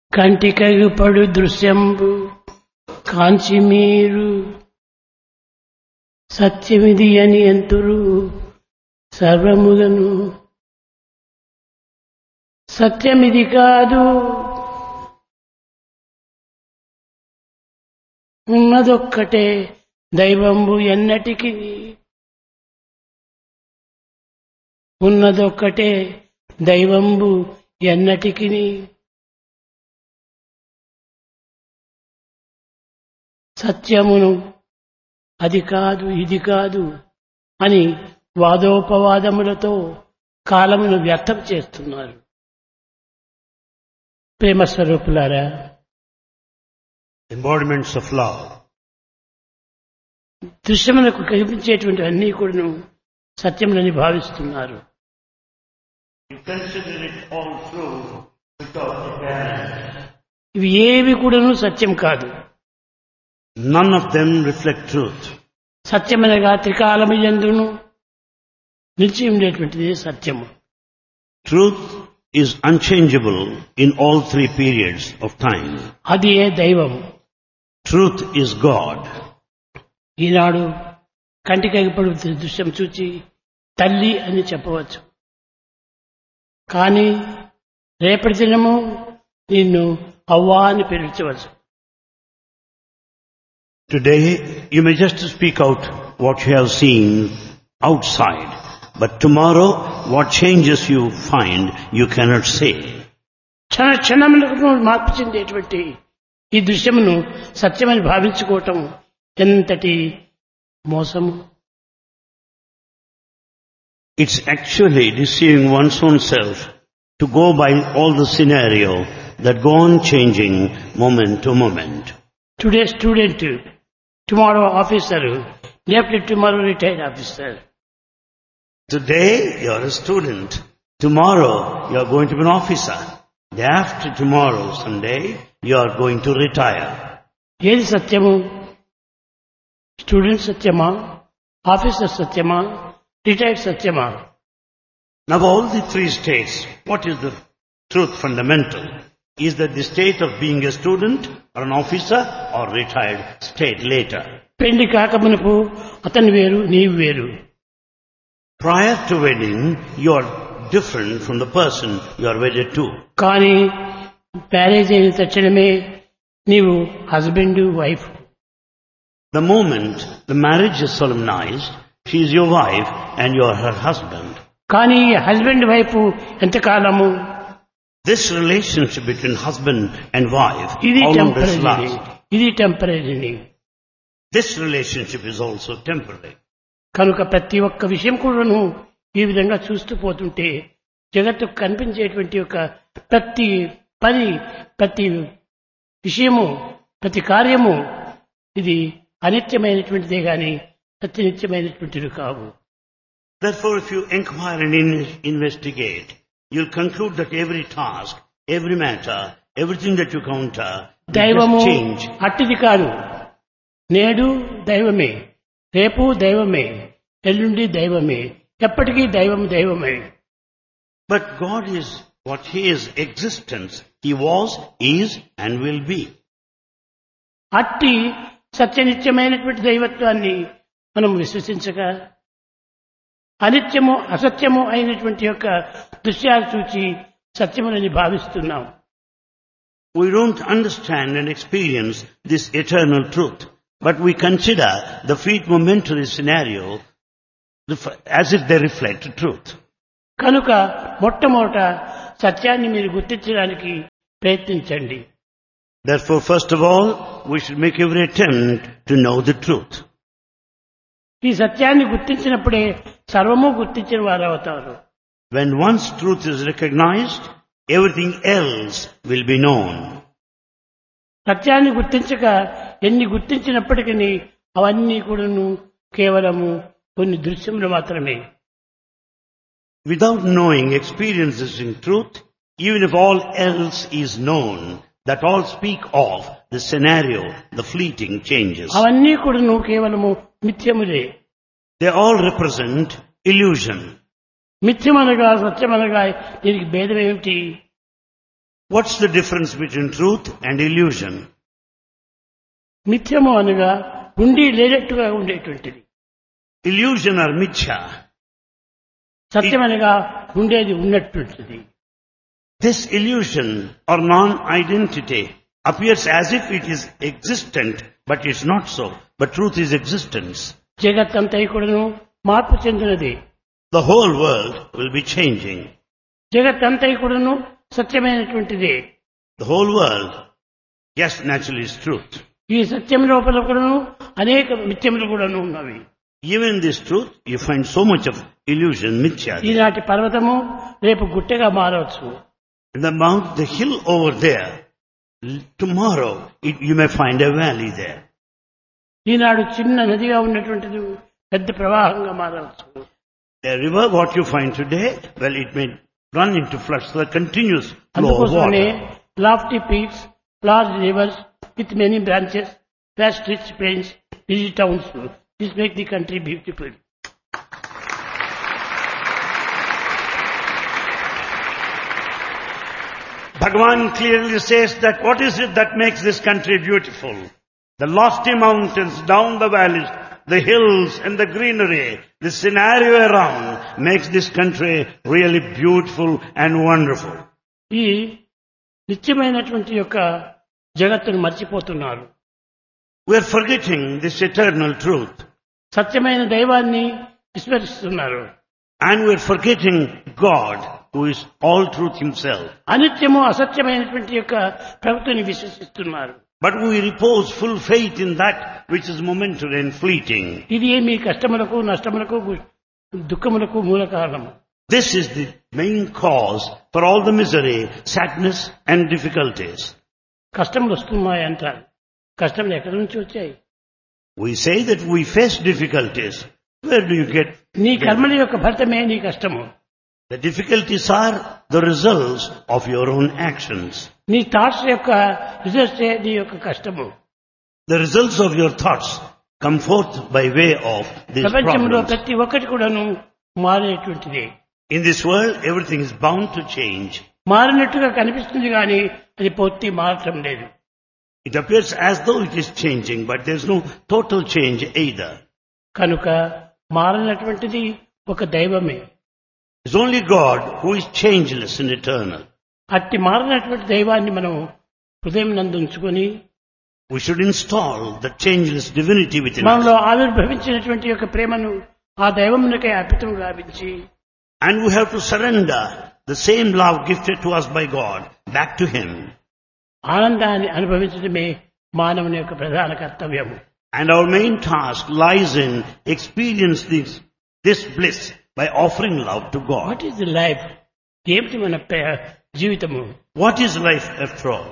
కంటికగుపడు దృశ్యంబు కాంచి మీరు సత్యమిది అని ఎంతురు సర్వములను సత్యమిది కాదు ఉన్నదొక్కటే దైవంబు ఎన్నటికి ఉన్నదొక్కటే దైవంబు ఎన్నటికి సత్యమును అది కాదు ఇది కాదు అని వాదోపవాదములతో కాలమును వ్యర్థం చేస్తున్నారు. ప్రేమ స్వరూపులారా, embodiments of love, దృశ్యములకు కనిపించేటువంటి అన్నీ కూడా సత్యములని భావిస్తున్నారు. you consider it all true without appearance. ఇవి ఏవి కూడాను సత్యం కాదు. None of them reflect truth. సత్యమనగా త్రికాలముయందును నిలిచి ఉండేటువంటిది సత్యము. Truth is unchangeable in all three periods of time. అది ఏ దైవం. Truth is God. ఈనాడు కంటికైపడు దృశ్యం చూచి తల్లి అని చెప్పవచ్చు. కానీ రేపటి దినము నిన్ను అవ్వా అని పిలిచవచ్చు. Today you may just speak out what you have seen outside, but tomorrow what changes you find you cannot say. క్షణ క్షణములకు మార్పు చెందేటువంటి ఈ దృశ్యమును సత్యమని భావించుకోవటం ఎంతటి మోసము. It's actually deceiving one's own self to go by all the scenario that go on changing moment to moment. Today student, tomorrow officer, లేకపోతే tomorrow retired officer. Today you are a student, tomorrow you are going to be an officer, day after tomorrow, someday you are going to retire. ఏది సత్యము? Student సత్యమా, officer సత్యమా, retired సత్యమా? Now all the three states, what is the truth fundamental? Is that the state of being a student or an officer or retired state later? పెళ్లి కాకమునపు అతను వేరు, నీవు వేరు. Prior to wedding, you are different from the person you are wedded to. కానీ marriage అయిన తక్షణమే నీవు husband wife. The moment the marriage is solemnized, she is your wife and you are her husband. కానీ husband wife ఎంతకాలము? This relationship between husband and wife, ఇది how long does it temporary, last? ఇది temporary. This relationship is also temporary. కనుక ప్రతి ఒక్క విషయం కూడాను ఈ విధంగా చూస్తూ పోతుంటే జగత్తుకు కనిపించేటువంటి ఒక ప్రతి పని, ప్రతి విషయము, ప్రతి కార్యము ఇది అనిత్యమైనటువంటిదే గాని సత్యనిత్యమైనటువంటిది కావు. Therefore, if you inquire and investigate, you'll conclude that every task, every matter, everything that you counter, దైవము just change. అట్టిది కాదు. నేడు దైవమే, రేపు దైవమే, ఎల్లుండి దైవమే, ఎప్పటికీ దైవం దైవమే. But God is what He is, existence. He was, is and will be. అట్టి సత్యనిత్యమైనటువంటి దైవత్వాన్ని మనం విశ్వసించక అనిత్యము అసత్యము అయినటువంటి యొక్క దృశ్యాలు చూచి సత్యములని భావిస్తున్నాం. We don't understand and experience this eternal truth, but we consider the fleet momentary scenario as if they reflect truth. కనుక మొట్టమొదట సత్యాన్ని మీరు గుర్తించడానికి ప్రయత్నించండి. Therefore, first of all, we should make every attempt to know the truth. ఈ సత్యాన్ని గుర్తించినప్పుడే సర్వము గుర్తించిన వారు అవుతారు. When once truth is recognized, everything else will be known. సత్యాన్ని గుర్తించక ఎన్ని గుర్తించినప్పటికీ అవన్నీ కూడాను కేవలము కొన్ని దృశ్యములు మాత్రమే. Without knowing experiences in truth, even if all else is known, that all speak of the scenario, the fleeting changes. అవన్నీ కూడాను కేవలము మిథ్యములే. They all represent illusion. మిథ్యమనగా సత్యమనగా దీనికి భేదం ఏమిటి? What's the difference between truth and illusion? మిథ్యము అనగా ఉండి లేనట్టుగా ఉండేటువంటిది. Illusion or mithya. సత్యం అనగా ఉండేది ఉన్నటువంటిది. This illusion or non-identity appears as if it is existent, but it's not so. But truth is existence. జగత్తంతా కూడాను మార్పు చెందినది. The whole world will be changing. జగత్తంతా కూడాను సత్యమైనటువంటిది. The whole world, yes, naturally is truth. ఈ సత్యం లోపల కూడాను అనేక మిథ్యములు కూడాను ఉన్నవి. Even in this truth, you find so much of illusion, mithya. ఈనాటి పర్వతము రేపు గుట్టగా మారవచ్చు. The hill over there, tomorrow you may find a valley there. ఈనాడు చిన్న నదిగా ఉన్నటువంటిది పెద్ద ప్రవాహంగా మారవచ్చు. A river, what you find today, well, it may run into floods, so the continuous flow of అందుకోసమే water. lofty peaks, large rivers with many branches, vast rich plains, busy towns. This makes the country beautiful. Bhagavan clearly says that what is it that makes this country beautiful? The lofty mountains, down the valleys, the hills and the greenery, the scenario around makes this country really beautiful and wonderful. ఈ నిత్యమైనటువంటి యొక్క జగత్తును మర్చిపోతున్నారు. We are forgetting this eternal truth. సత్యమైన దైవాన్ని విస్మరిస్తున్నారు. And we are forgetting God, who is all truth himself. అనిత్యము అసత్యమైనటువంటి యొక్క ప్రభుత్వాన్ని విశ్వసిస్తున్నారు. But we repose full faith in that which is momentary and fleeting. ఇది మీ కష్టములకు నష్టములకు దుఃఖములకు మూల కారణము. This is the main cause for all the misery, sadness and difficulties. కష్టములు వస్తున్నాయి అంటారు. కష్టములు ఎక్కడి నుంచి వచ్చాయి? We say that we face difficulties. Where do you get? నీ కర్మల యొక్క ఫలితమే నీ కష్టము. The difficulties are the results of your own actions. నీ థాట్స్ యొక్క రిజల్ట్స్ నీ యొక్క కష్టము. The results of your thoughts come forth by way of these ప్రపంచంలో problems. ప్రతి ఒక్కటి కూడాను మారేటువంటిది. In this world, everything is bound to change. మారినట్టుగా కనిపిస్తుంది కానీ అది పూర్తి మారటం లేదు. It appears as though it is changing, but there is no total change either. కనుక మారినటువంటిది ఒక దైవమే. It's only God who is changeless and eternal. అట్టి మారినటువంటి దైవాన్ని మనం హృదయం నందు ఉంచుకొని We should install the changeless divinity within మనలో us. ఆవిర్భవించినటువంటి యొక్క ప్రేమను ఆ దైవమునకే అర్పితం గావించి And we have to surrender the same love gifted to us by God back to Him. ఆనందాన్ని అనుభవించడమే మానవుని యొక్క ప్రధాన కర్తవ్యము. And our main task lies in experiencing this bliss by offering love to God. What is the life? ఏమిటి మన జీవితము? What is life after all?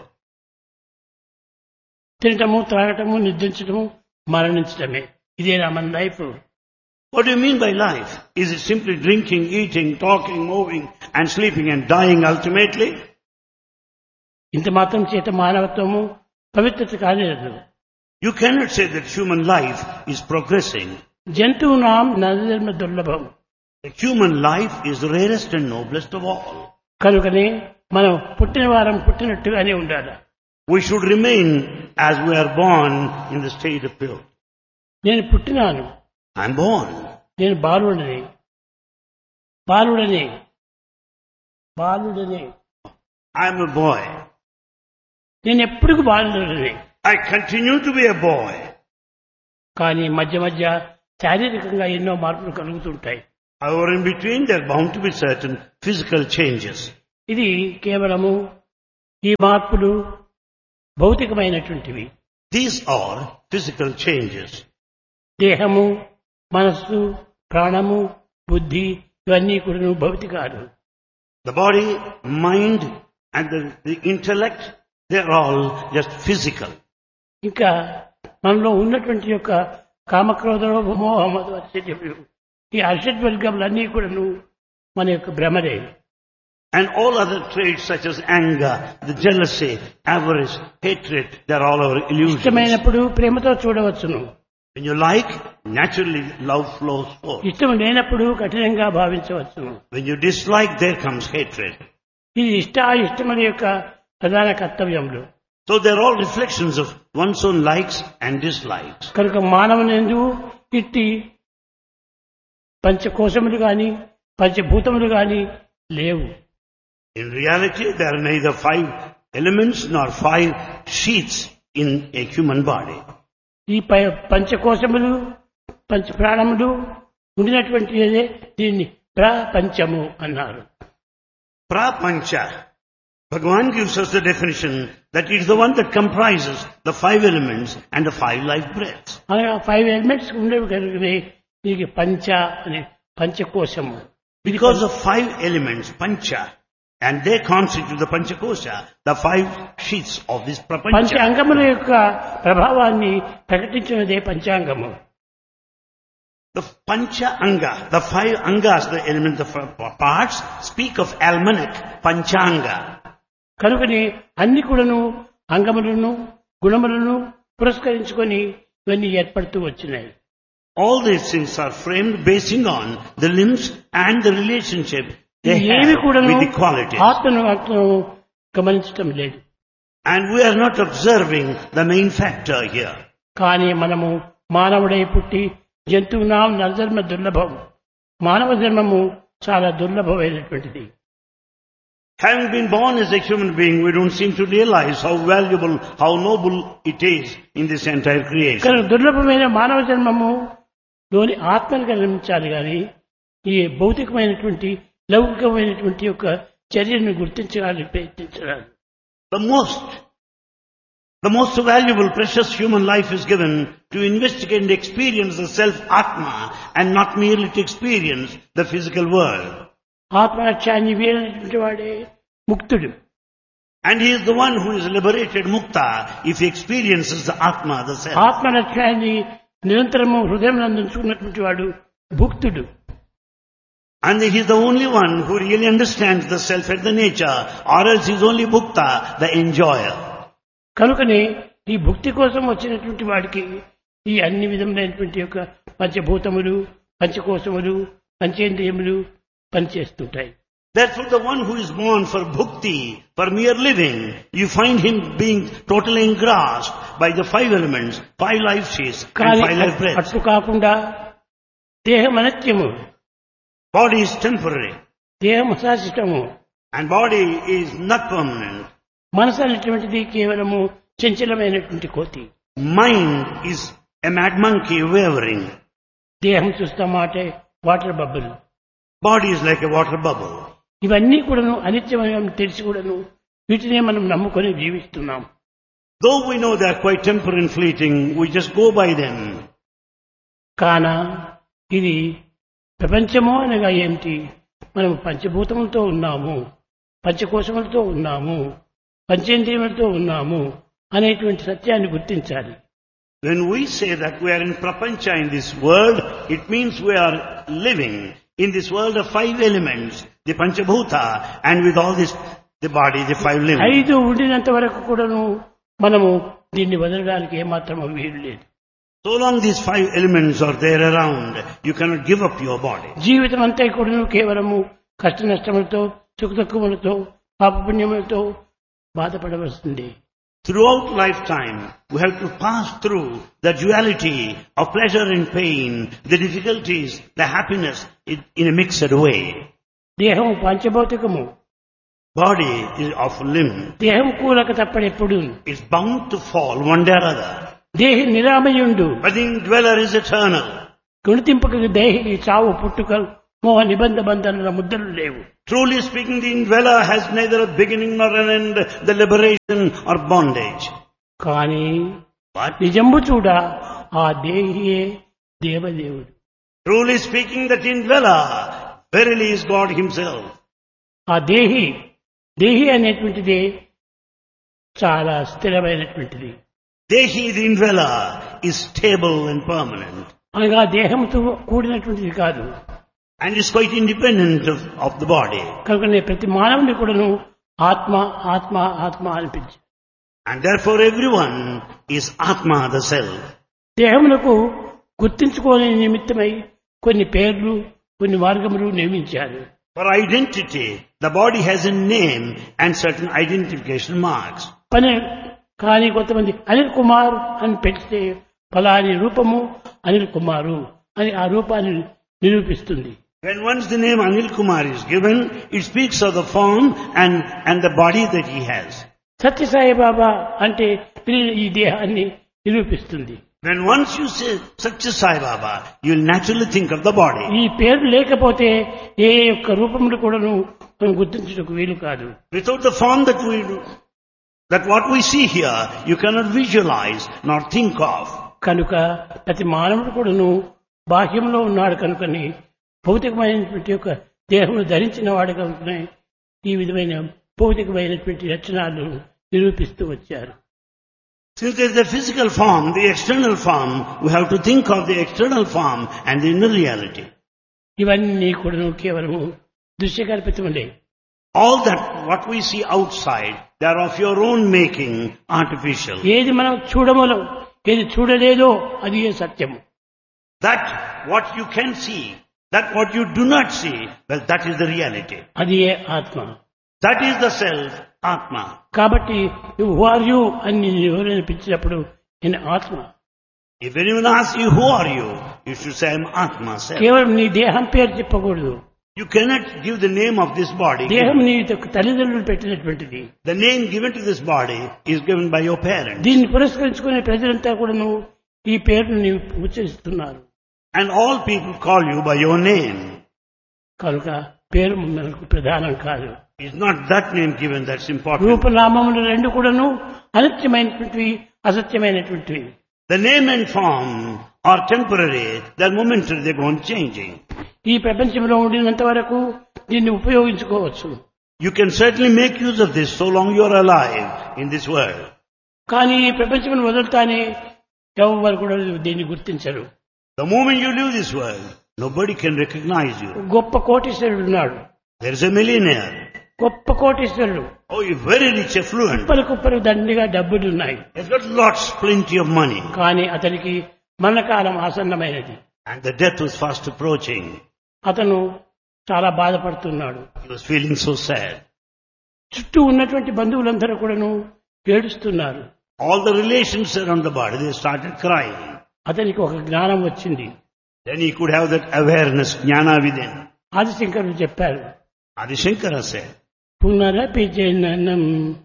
తినటము, త్రాగటము, నిద్రించటము, మరణించటమే. ఇదేనా మన life? What do you mean by life? Is it simply drinking, eating, talking, moving and sleeping and dying ultimately? ఇంత మాత్రం చేత మానవత్వము పవిత్రత కాలేదు. You cannot say that human life is progressing. జంతువునాం నరజన్మ దుర్లభం. The human life is the rarest and noblest of all. కనుకనే మనం పుట్టిన వారం పుట్టినట్టుగానే ఉండాలి. We should remain as we are born in the state of pure. నేను పుట్టినాను, I'm born. నేను బాలుడని బాలుడని బాలుడని I'm a boy. నేను ఎప్పటికీ బాలుడని. I continue to be a boy. కానీ మధ్య మధ్య శారీరకంగా ఎన్నో మార్పులు కలుగుతుంటాయి. However, in between there are bound to be certain physical changes. ఇది కేవలము ఈ మార్పులు భౌతికమైనటువంటివి. These are physical changes. దేహము, మనస్సు, ప్రాణము, బుద్ధి ఇవన్నీ కూడా భౌతికాలు. The body, mind and the intellect, they're all just physical. ఇంకా మనలో ఉన్నటువంటి యొక్క కామక్రోధలో మోహమదు ఈ అర్షడ్ వర్గములన్నీ కూడాను మన యొక్క భ్రమరే. And all other traits such as anger, the jealousy, avarice, hatred, they're all our illusions. ఇష్టమైనప్పుడు ప్రేమతో చూడవచ్చును. When you like, naturally love flows forth. ఇష్టం లేనప్పుడు కఠినంగా భావించవచ్చును. When you dislike, there comes hatred. ఇది ఇష్టాయిష్టముల యొక్క ప్రధాన కర్తవ్యములు. So they're all reflections of one's own likes and dislikes. కనుక మానవునందు ఇట్టి పంచకోశములు గాని పంచభూతములు గాని లేవు. In reality, there are neither 5 elements nor 5 sheaths in a human body. ఈ పంచకోశములు పంచప్రాణములు ఉండినటువంటి దీన్ని ప్రపంచము అన్నారు. Prapancha. Bhagavan gives us the definition that it is the one that comprises the 5 elements and the 5 life breaths. అనగా 5 elements ఉండేవి కనుకనే దీనికి పంచ అనే పంచకోశము. Because of 5 elements, pancha, and they constitute the panchakosha, the 5 sheaths of this పంచ prapancha. అంగముల యొక్క ప్రభావాన్ని ప్రకటించినదే పంచాంగము. The pancha anga, the 5 angas, the elements, the parts, speak of almanac, panchanga. కనుకనే అన్ని కూడాను అంగములను గుణములను పురస్కరించుకొని ఇవన్నీ ఏర్పడుతూ వచ్చినాయి. All these things are framed basing on the limbs and the relationship they ఏవి have కూడాను with the qualities. ఆత్మను గమనించటం లేదు. And we are not observing the main factor here. కానీ మనము మానవుడై పుట్టి జంతువునాం నరజన్మ దుర్లభం. మానవ జన్మము చాలా దుర్లభమైనటువంటిది. Having been born as a human being, we don't seem to realize how valuable, how noble it is in this entire creation. కానీ దుర్లభమైన మానవ జన్మము లోని ఆత్మను గమనించాలి కానీ ఈ భౌతికమైనటువంటి లౌకికమైనటువంటి యొక్క చర్యను గుర్తించడానికి ప్రయత్నించాలి. The most valuable, precious human life is given to investigate and experience the self-atma and not merely to experience the physical world. ఆత్మలక్ష్యాన్ని వీడనటువంటి వాడే ముక్తుడు. And he is the one who is liberated, mukta, if he experiences the atma, the self. ఆత్మలక్ష్యాన్ని నిరంతరము హృదయం నందుకున్నటువంటి వాడు భుక్తుడు. And he is the only one who really understands the self at the nature, or else he is only bhukta, the enjoyer. కనుకనే ఈ భుక్తి కోసం వచ్చినటువంటి వాడికి ఈ అన్ని విధములైనటువంటి యొక్క పంచభూతములు పంచకోశములు పంచేంద్రియములు పనిచేస్తుంటాయి. Therefore the one who is born for bhukti, for mere living, you find him being totally engrossed by the 5 elements, 5 life sheaths and 5 life breaths. అట్లు కాకుండా దేహం అనిత్యము, Body is temporary దేహం అశాశ్వతము, and body is not permanent. మనసు అనేటువంటిది కేవలము చంచలమైనటువంటి కోతి. Mind is a mad monkey wavering. దేహం చూస్తామాటే water bubble. Body is like a water bubble. ఇవన్నీ కూడాను అనిత్యమని తెలిసి కూడాను వీటినే మనం నమ్ముకొని జీవిస్తున్నాం. Though we know they are quite temporary and fleeting, we just go by them. కాన ఇది ప్రపంచము అనగా ఏమిటి? మనం పంచభూతములతో ఉన్నాము, పంచకోశములతో ఉన్నాము, పంచేంద్రియములతో ఉన్నాము అనేటువంటి సత్యాన్ని గుర్తించాలి. When we say that we are in prapancha in this world, it means we are living in this world of 5 elements, the panchabhuta, and with all this, the body, the 5 limbs. 5 ఉండినంత వరకు కూడాను మనము దీన్ని వదలడానికి ఏమాత్రం వీలు లేదు. So long these 5 elements are there around, you cannot give up your body. జీవితం అంతా కూడాను కేవలము కష్ట నష్టములతో సుఖ దుఃఖములతో పాపపుణ్యములతో బాధపడవలసింది. Throughout lifetime, we have to pass through the duality of pleasure and pain, the difficulties, the happiness in a mixed way. దేహం పంచభౌతికము. Body is of limb. దేహం కూలక తప్పడెప్పుడు. It's bound to fall one day or other. దేహి నిరామయుండు. But the indweller is eternal. గుణతింపక దేహికి చావు పుట్టుకలు మోహ నిబంధ బంధనల ముద్దలు లేవు. Truly speaking, the indweller has neither a beginning nor an end, the liberation or bondage. కానీ But నిజంబు చూడ ఆ దేహియే దేవదేవుడు. truly speaking, that indweller verily is God himself. ఆ దేహి అనేటువంటిది చాలా స్థిరమైనటువంటిది. Dehi, the indweller, is stable and permanent. అనగా దేహంతో కూడినటువంటిది కాదు. And is quite independent of the body. కనుకనే ప్రతి మానవుని కూడాను ఆత్మ ఆత్మ ఆత్మ అనిపించింది. And therefore everyone is Atma, the self. దేహములకు గుర్తించుకోని నిమిత్తమై కొన్ని పేర్లు కొన్ని మార్గములు నియమించారు. For identity, the body has a name and certain identification marks. పని కానీ కొంతమంది అనిల్ కుమార్ అని పెడితే ఫలాని రూపము అనిల్ కుమారు అని ఆ రూపాన్ని నిరూపిస్తుంది. When once the name Anil Kumar is given, it speaks of the form and the body that he has. Sathya Sai బాబా అంటే ఈ దేహాన్ని నిరూపిస్తుంది. When once you say Satya Sai Baba, you will naturally think of the body. ఈ పేరు లేకపోతే ఏ యొక్క రూపములు కూడాను మనం గుర్తించడానికి వీలు కాదు. Without the form that what we see here, you cannot visualize nor think of. కనుక ప్రతి మానవుడు కూడాను బాహ్యంలో ఉన్నాడు కనుకని భౌతికమైనటువంటి యొక్క దేహమును ధరించిన వాడు కనుకనే ఈ విధమైన భౌతికమైనటువంటి లక్షణాలు నిరూపిస్తూ వచ్చారు. Since there is the physical form, the external form, we have to think of the external form and the inner reality. ఇవన్నీ కూడాను కేవలము దృశ్యకల్పితములే. All that what we see outside, they are of your own making, artificial. ఏది మనం చూడమలో ఏది చూడలేదో అది ఏ సత్యము. That what you can see, that what you do not see, well, that is the reality. అది ఏ ఆత్మ. That is the self, Atma. కాబట్టి who are you అని ఎవరైనా పిలిచినప్పుడు నేను ఆత్మ. If anyone asks you, who are you? You should say, I am Atma, self. కేవలం నీ దేహం పేరు చెప్పకూడదు. You cannot give the name of this body. దేహం నీ తల్లిదండ్రులు పెట్టినటువంటిది. The name given to this body is given by your parents. దీన్ని పురస్కరించుకునే ప్రజలంతా కూడాను ఈ పేరును నీవు ఉచ్చరిస్తున్నారు. And all people call you by your name. కనుక పేరు మనకు ప్రధానం కాదు. It's not that name given that's important. రూపనామములు రెండు కూడాను అనిత్యమైనటువంటివి, అసత్యమైనటువంటివి. The name and form are temporary, they're momentary, they go on changing. ఈ ప్రపంచంలో ఉండినంత వరకు దీన్ని ఉపయోగించుకోవచ్చు. You can certainly make use of this so long you are alive in this world. కానీ ఈ ప్రపంచం వదులుతానే ఎవరు కూడా దీన్ని గుర్తించరు. The moment you leave this world, nobody can recognize you. గొప్ప కోటీశ్వరుడు ఉన్నాడు. There is a millionaire. గొప్ప కోటీశ్వరుడు. Oh, he's very rich, affluent. కుప్పలు దండిగా డబ్బులు ఉన్నాయి. He's got lots, plenty of money. కానీ అతనికి మరణకాలం ఆసన్నమైనది. And the death was fast approaching. అతను చాలా బాధపడుతున్నాడు. He was feeling so sad. చుట్టూ ఉన్నటువంటి బంధువులందరూ కూడాను ఏడుస్తున్నారు. All the relations around the body, they started crying. అతనికి ఒక జ్ఞానం వచ్చింది. Then he could have that awareness, jnana within. ఆదిశంకరుడు చెప్పారు. Adi Shankara said, పునరపి జననం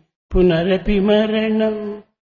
పునరపి మరణం.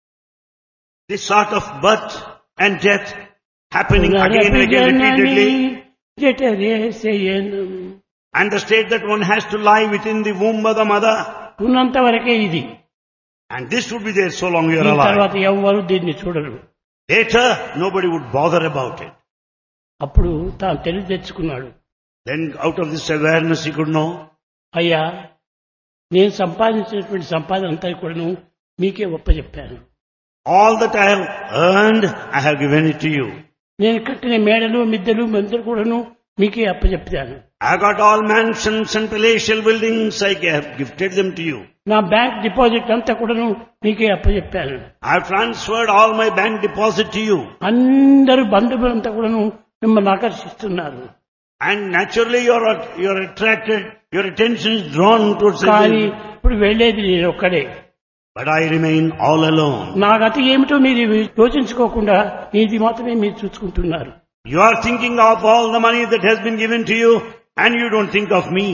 this sort of birth and death happening again and again repeatedly. జఠరే శయనం. And the state that one has to lie within the womb of the mother. ఉన్నంత వరకే ఇది. And this would be there so long you are ఈ తర్వాత alive. ఎవ్వరూ దీన్ని చూడరు. Later, nobody would bother about it. అప్పుడు తాను తెలివి తెచ్చుకున్నాడు. Then out of this awareness he could know, అయ్యా, నేను సంపాదించినటువంటి సంపాదన అంతా కూడాను మీకే ఒప్పచెప్పాను. all that I have earned, I have given it to you. నేను కట్టిన మేడలు మిద్దెలు మందరు కూడాను మీకే అప్పచెప్పాను. I got all mansions and palatial buildings, I have gifted them to you. నా బ్యాంక్ డిపాజిట్ అంతా కూడాను మీకే అప్పచెప్పాను. I have transferred all my bank deposit to you. అందరూ బంధువులంతా కూడాను మిమ్మల్ని ఆకర్షిస్తున్నారు. And naturally you are attracted, your attention is drawn towards కానీ it. ఇప్పుడు వెళ్ళేది నేను ఒక్కడే. But I remain all alone. నా గతి ఏమిటో మీరు యోచించుకోకుండా ఇది మాత్రమే మీరు చూసుకుంటున్నారు. You are thinking of all the money that has been given to you and you don't think of me.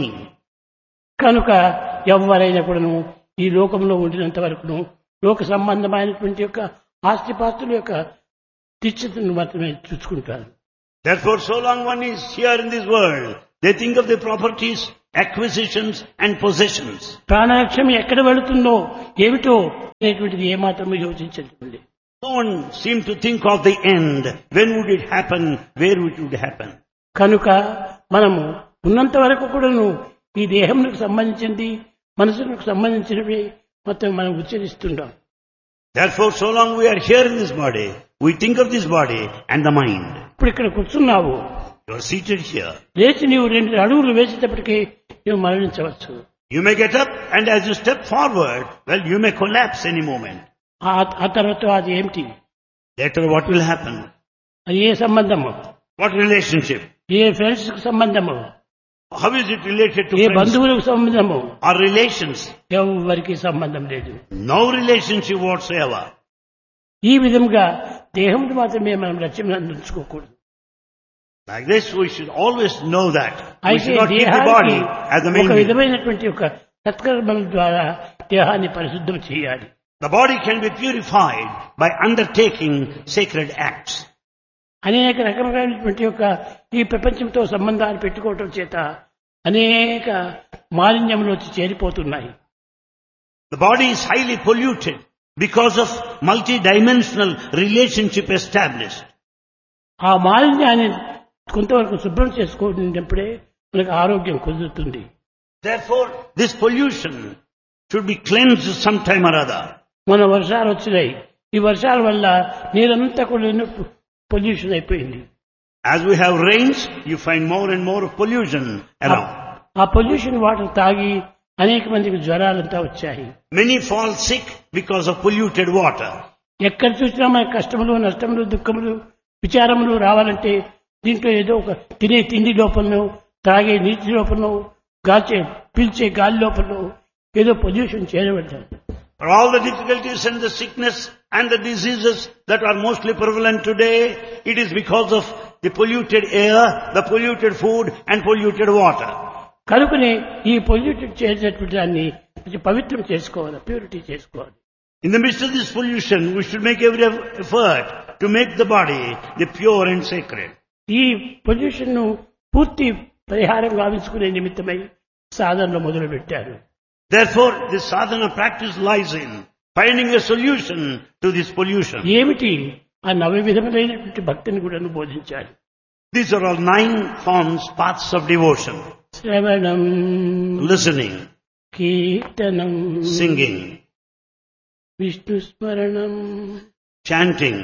కనుక ఎవరైనా కూడాను ఈ లోకంలో ఉండినంత వరకును లోక సంబంధమైనటువంటి యొక్క ఆస్తిపాస్తుల యొక్క తీర్చితను మాత్రమే చూసుకుంటారు. Therefore, so long one is here in this world, they think of the properties, acquisitions and possessions. ప్రాణలక్ష్యం ఎక్కడ వెళుతుందో ఏమిటో అనేటువంటిది ఏమాత్రమే యోచించండి. No one seems to think of the end. When would it happen? Where would it happen? కనుక మనము ఉన్నంత వరకు కూడాను ఈ దేహంకు సంబంధించింది మనసుకు సంబంధించినవి మొత్తం మనం ఉచ్చరిస్తుంటాం. Therefore, so long we are here in this body, we think of this body and the mind. ఇప్పుడు ఇక్కడ కూర్చున్నావు, You are seated here. లేచి నీవు 2 అడుగులు వేసేటప్పటికీ నువ్వు మరణించవచ్చు. You may get up and as you step forward, well, you may collapse any moment. ఆ తర్వాత అది ఏమిటి? Later what will happen? అది ఏ సంబంధము? What relationship? ఏ ఫ్రెండ్స్ కు సంబంధము? How is it related to A friends బంధువులకు సంబంధము or relations? ఎవరికి సంబంధం లేదు. No relationship whatsoever. ఈ విధంగా దేహమును మాత్రమే మనం లక్ష్యంగా ఉంచుకోకూడదు. Like this, we should always know that. We అయితే should not keep the దేహానికి body as the main ఒక thing. విధమైనటువంటి ఒక సత్కర్మల ద్వారా దేహాన్ని పరిశుద్ధం చేయాలి. The body can be purified by undertaking sacred acts. అనేక రకమైనటువంటి యొక్క ఈ ప్రపంచంతో సంబంధాలు పెట్టుకోవటం చేత అనేక మాలిన్యములు వచ్చి చేరిపోతున్నాయి. The body is highly polluted because of multi-dimensional relationship established. ఆ మాలిన్యాన్ని కొంతవరకు శుభ్రం చేసుకున్నప్పుడే మనకు ఆరోగ్యం కుదురుతుంది. Therefore, this pollution should be cleansed sometime or other. మన వర్షాలు వచ్చినాయి. ఈ వర్షాల వల్ల నీరంతా కూడా పొల్యూషన్ అయిపోయింది. As we have rains, you find more and more pollution around. ఆ పొల్యూషన్ వాటర్ తాగి అనేక మందికి జ్వరాలంతా వచ్చాయి. Many fall sick because of polluted water. ఎక్కడ చూసినా మన కష్టములు, నష్టములు, దుఃఖములు, విచారములు రావాలంటే దీంట్లో ఏదో ఒక తినే తిండి లోపలనో, తాగే నీటి లోపలనో, పీల్చే గాలి లోపలనో ఏదో pollution చేయబడ్డారు. For all the difficulties and the sickness and the diseases that are mostly prevalent today, it is because of the polluted air, the polluted food and polluted water. కనుకనే ఈ పొల్యూటెడ్ చేసేటువంటి దాన్ని పవిత్రం చేసుకోవాలి, ప్యూరిటీ చేసుకోవాలి. In the midst of this pollution, we should make every effort to make the body the pure and sacred. ఈ pollution ను పూర్తి పరిహారం గావించుకునే నిమిత్తమై సాధనలో మొదలు పెట్టారు. Therefore, this sadhana practice lies in finding a solution to this pollution. ఏమిటి ఆ 9 విధములైనటువంటి భక్తిని కూడా బోధించాలి. These are all 9 forms, paths of devotion. శ్రవణం, Listening, కీర్తనం, singing, విష్ణు స్మరణం, chanting,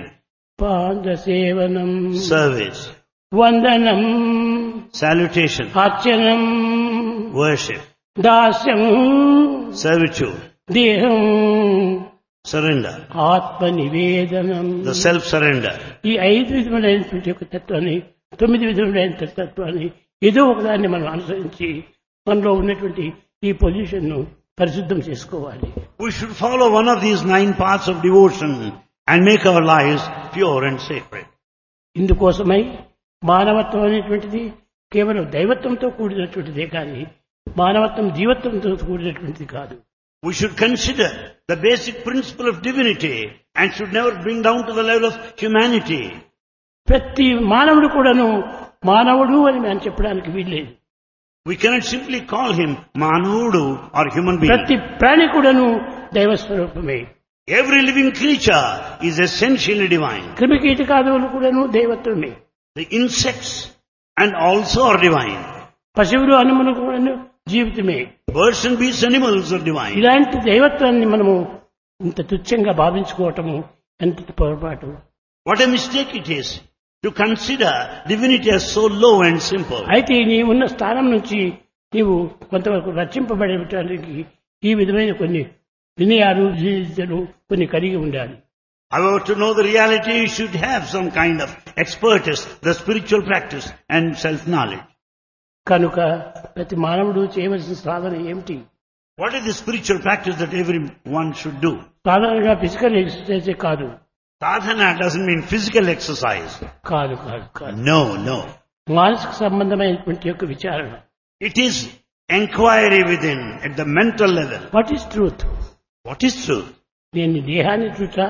పాద సేవనం, service, వందనం, salutation, అర్చనం, worship, దాస్యం, servitude, దేహం, surrender, ఆత్మ నివేదనం. the self-surrender. ఈ 5 విధములైనటువంటి యొక్క తత్వాన్ని, 9 విధములైన తత్వాన్ని ఏదో ఒకదాన్ని మనం అనుసరించి మనలో ఉన్నటువంటి ఈ పొల్యూషన్ ను పరిశుద్ధం చేసుకోవాలి. We should follow one of these 9 paths of devotion and make our lives pure and sacred. ఇందుకోసమై మానవత్వం అనేటువంటిది కేవలం దైవత్వంతో కూడినటువంటిదే కానీ మానవత్వం జీవత్వంతో కూడినటువంటిది కాదు. We should consider the basic principle of divinity and should never bring down to the level of humanity. ప్రతి మానవుడు కూడాను మానవుడు అని మనం చెప్పడానికి వీల్లేదు. We cannot simply call him Manudu or human being. ప్రతి ప్రాణి కూడాను దైవ స్వరూపమే. Every living creature is essentially divine. క్రిమికీటకాదులు కూడాను దైవత్వమే. The insects and also are divine. పశువులు అనుములు కూడాను జీవితమే. Birds and beasts, animals are divine. ఇలాంటి దైవత్వాన్ని మనము ఇంత తుచ్చంగా భావించుకోవటము ఎంత పొరపాటు. What a mistake it is to consider divinity as so low and simple. అయితే నీవున్న స్థానం నుంచి నీవు కొంతవరకు రక్షింపబడటానికి ఈ విధమైన కొన్ని వినయాలు, జీవితాలు కొన్ని కలిగి ఉండాలి. However, to know the reality, you should have some kind of expertise, the spiritual practice and self-knowledge. కనుక ప్రతి మానవుడు చేయవలసిన సాధన ఏమిటి? What is the spiritual practice that everyone should do? సాధారణంగా ఫిజికల్ ఎక్సర్సైజే కాదు. Sadhana doesn't mean physical exercise. కాదు కాదు కాదు No. మానసిక సంబంధమైనటువంటి యొక్క విచారణ. It is inquiry within, at the mental level. What is truth? What is truth? నేను దేహాన్ని ట్రూతా,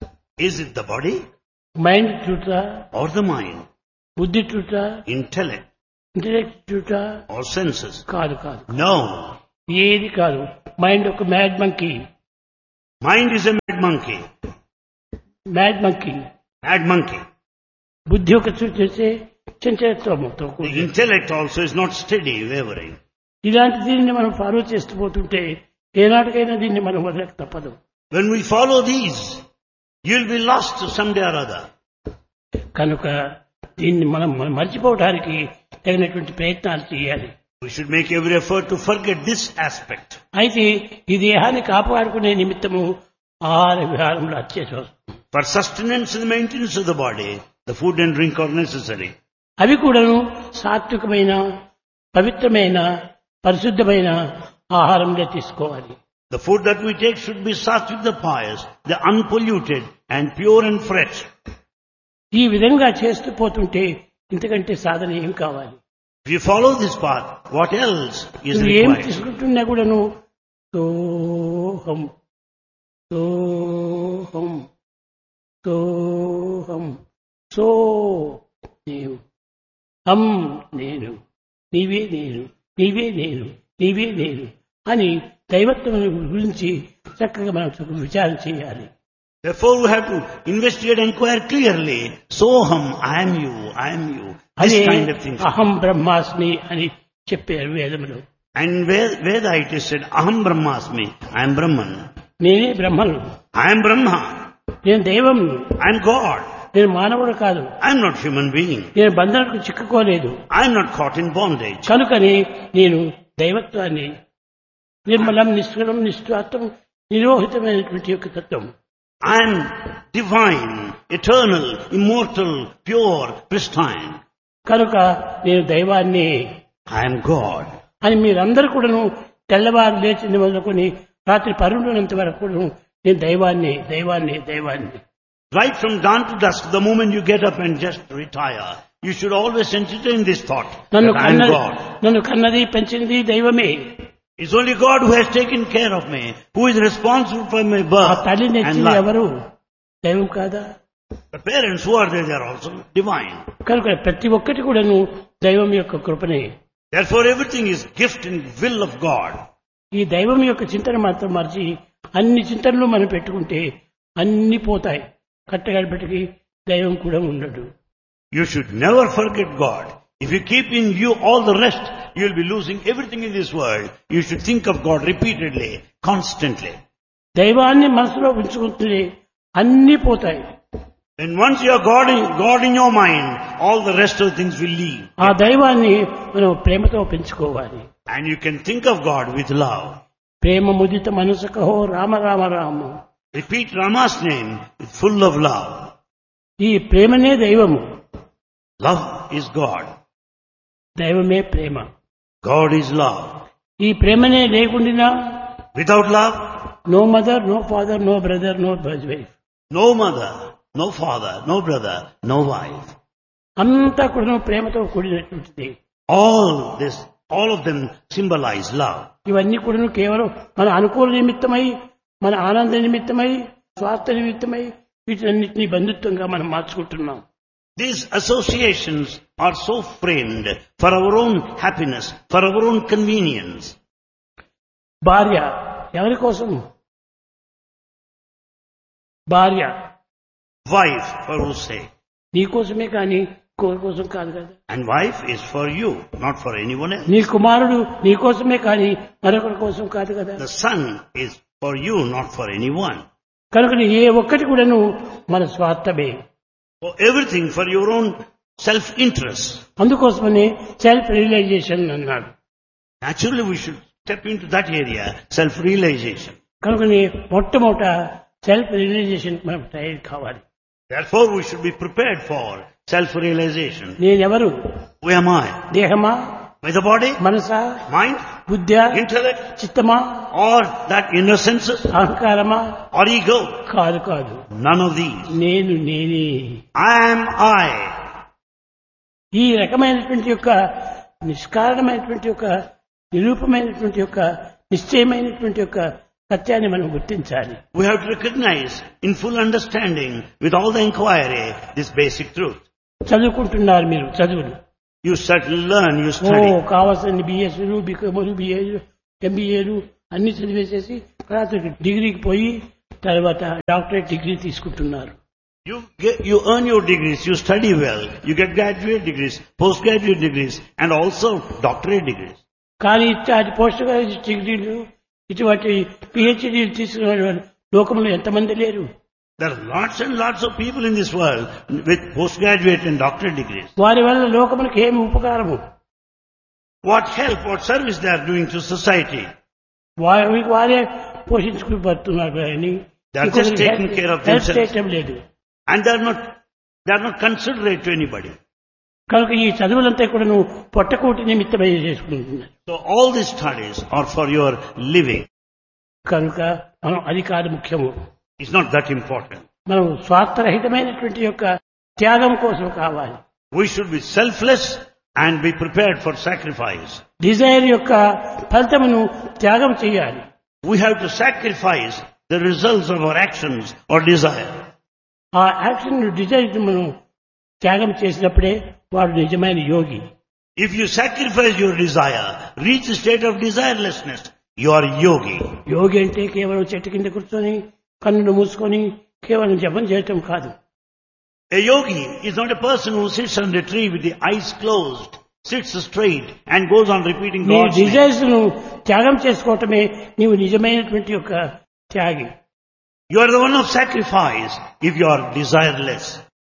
Is it the body mind ట్రూతా, or the mind? బుద్ధి ట్రూతా, Intellect ఇంటలెక్ట్ ట్రూతా? or senses? కాదు కాదు No. ఏది కాదు. మైండ్ ఒక mad monkey. Mind is a mad monkey. Mad monkey. Mad monkey. బుద్ధి ఒక చేసే చంచలత్వంతో The కూడి. intellect also is not steady, wavering. ఇలాంటి దీనిని మనం ఫాలో చేస్తూ పోతుంటే ఏనాటికైనా దీన్ని మనం వదలక తప్పదు. When we follow these, you will be lost someday or other. కనుక దీన్ని మనం మర్చిపోవడానికి తగినటువంటి ప్రయత్నాలు చేయాలి. We should make every effort to forget this aspect. అయితే ఈ దేహాన్ని కాపాడుకునే నిమిత్తము ఆహార విహారంలో అత్యవసరం. For sustenance and maintenance of the body, the food and drink are necessary. అవి కూడాను సాత్వికమైన పవిత్రమైన పరిశుద్ధమైన ఆహారంగా తీసుకోవాలి. The food that we take should be sattvic pious, the unpolluted and pure and fresh. ఈ విధంగా చేస్తూ పోతుంటే ఇంతకంటే సాధన ఏం కావాలి? If you follow this path, what else is నువ్వు ఏం required? తీసుకుంటున్నా కూడాను సోహం సోహం సోహం సో నేను హం నేను నీవే నేను నీవే నేను నీవే నేను అని దైవత్వం గురించి చక్కగా మనం విచారం చేయాలి. Therefore we have to investigate and inquire clearly. Soham, I am you, I am you. This అదే kind of things. అహం బ్రహ్మాస్మి అని చెప్పారు వేదములు. And Veda it is said, Aham Brahmasmi, I am Brahman. నేనే బ్రహ్మను, I am Brahma, నేను దైవం, I am God. నేను మానవుడు కాదు, I am not human being. నేను బంధనకు చిక్కుకోలేదు. I am not caught in bondage. కనుకని నేను దైవత్వాన్ని నిర్మలం నిష్కలం నిష్ఠాత్వం నిరోహితమైనటువంటి యొక్క తత్వం, I am divine, eternal, immortal, pure, pristine. కనుక నేను దైవాన్ని I am God. అని మీరందరూ కూడాను తెల్లవారు లేచింది మొదలుకొని రాత్రి పరుండునంత వరకు కూడాను నేను దైవాన్ని దైవాన్ని దైవాన్ని. Right from dawn to dusk, the moment you get up and just retire, you should always entertain this thought that I am God. నన్ను కన్నది పెంచినది దైవమే. It's only God who has taken care of me, who is responsible for my ఆ birth తల్లి and నెచ్చింది life. ఎవరు? దైవం కాదా? The parents who are there, they are also divine. కనుక ప్రతి ఒక్కటి కూడాను దైవం యొక్క కృపనే. Therefore everything is gift and will of God. ఈ దైవం యొక్క చింతన మాత్రం మర్చి అన్ని చింతనలు మనం పెట్టుకుంటే అన్ని పోతాయి. కట్టగడపటికి దైవం కూడా ఉండడు. You should never forget God. If you keep in you all the rest, you will be losing everything in this world. You should think of God repeatedly, constantly. దైవాన్ని మనసులో ఉంచుకుంటే అన్ని పోతాయి. And once you are God in your mind, all the rest of things will leave. ఆ దైవాన్ని మనం ప్రేమతో పెంచుకోవాలి. And you can think of God with love. ప్రేమ ముదిత మనసు Kaho Rama Rama Rama. Repeat Rama's name with full of love. ఈ ప్రేమనే దైవము. Love is God. దైవమే ప్రేమ. God is love. ఈ ప్రేమనే లేకుండా Without love, no mother no father no brother no wife, no mother, no father, no brother, no wife. అంతా కూడా ప్రేమతో కూడినటువంటిది. All of them symbolize love. ఇవన్నీ కూడా కేవలం మన అనుకూల నిమిత్తమై, మన ఆనంద నిమిత్తమై, స్వార్థ నిమిత్తమై వీటన్నిటినీ బంధుత్వంగా మనం మార్చుకుంటున్నాం. These associations are so framed for our own happiness, for our own convenience. భార్య ఎవరి కోసం? భార్య Wife, for whose sake? నీ కోసమే కానీ ఇంకొకరి కోసం కాదు కదా. And wife is for you, not for anyone else. నీ కుమారుడు నీ కోసమే కానీ మరొకరి కోసం కాదు కదా. The son is for you, not for anyone. కనుక ఏ ఒక్కటి కూడాను మన స్వార్థమే. For everything for your own self-interest. అందుకోసమని సెల్ఫ్ రియలైజేషన్ అన్నాడు. Naturally we should step into that area, self-realization. కనుక మొట్టమొదట సెల్ఫ్ రియలైజేషన్ మనకు తయారు కావాలి. Therefore we should be prepared for self-realization. నేనెవరు? Who am I? దేహమా, By the body, Manasa, mind, బుద్ధ్యా, intellect, చిత్తమా, or that inner senses, అహంకారమా? or ego? కాదు కాదు, None of these. నేను నేనే. I am I. ఈ రకమైనటువంటి యొక్క నిష్కారణమైనటువంటి యొక్క నిరూపమైనటువంటి యొక్క నిశ్చయమైనటువంటి యొక్క సత్యాన్ని మనం గుర్తించాలి. We have to recognize in full understanding with all the inquiry this basic truth. చదువుకుంటున్నారు మీరు చదువులు. You certainly learn, you study. కావాల్సిన బిఎస్లు, బికాములు, బిఏలు, ఎంబీఏలు అన్ని చదివేసేసి తర్వాత డిగ్రీకి పోయి తర్వాత డాక్టరేట్ డిగ్రీ తీసుకుంటున్నారు. You earn your degrees, you study well, you get graduate degrees, postgraduate degrees, and also doctorate degrees. కానీ ఇట్లాంటి పోస్ట్ గ్రాడ్యుయేట్ డిగ్రీలు ఇటువంటి పిహెచ్డీలు తీసుకునే వాళ్ళు లోకంలో ఎంతమంది లేరు? There are lots and lots of people in this world with postgraduate and doctorate degrees. వారి వల్ల లోకములకు ఏమి ఉపకారము? What help, what service they are doing to society? వారే పోషించుకుని పడుతున్నారు కానీ They are just taking care of help themselves. చేయటం లేదు. And they are not considerate to anybody. కనుక ఈ చదువులంతా కూడా నువ్వు పొట్టకోటి నిమిత్తమై చేసుకుంటున్నావు. So all these studies are for your living. కనుక మనం అది కాదు ముఖ్యము. It's not that important. మనం స్వార్థరహితమైనటువంటి యొక్క త్యాగం కోసం కావాలి. We should be selfless and be prepared for sacrifice. Dzire యొక్క ఫలితమును త్యాగం చేయాలి. We have to sacrifice the results of our actions or desire. ఆ యాక్షన్ డిజైర్ మనం త్యాగం చేసినప్పుడే వాడు నిజమైన యోగి. If you sacrifice your desire, reach the state of desirelessness, you are yogi. యోగి అంటే కేవలం చెట్టు కింద కూర్చొని కన్నును మూసుకొని కేవలం జపం చేయటం కాదు. A yogi is not a person who sits on a tree with the eyes closed, sits straight and goes on repeating నీ God's name. డిజైర్స్ ను త్యాగం చేసుకోవటమే నీవు నిజమైనటువంటి యొక్క త్యాగి. You are the one of sacrifice if you are desireless.